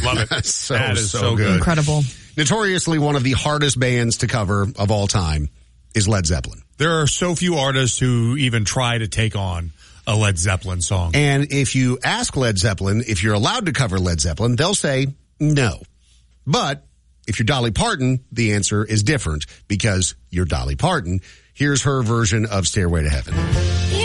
Love it. That is so good. Incredible. Notoriously one of the hardest bands to cover of all time is Led Zeppelin. There are so few artists who even try to take on a Led Zeppelin song. And if you ask Led Zeppelin if you're allowed to cover Led Zeppelin, they'll say no. But if you're Dolly Parton, the answer is different because you're Dolly Parton. Here's her version of Stairway to Heaven.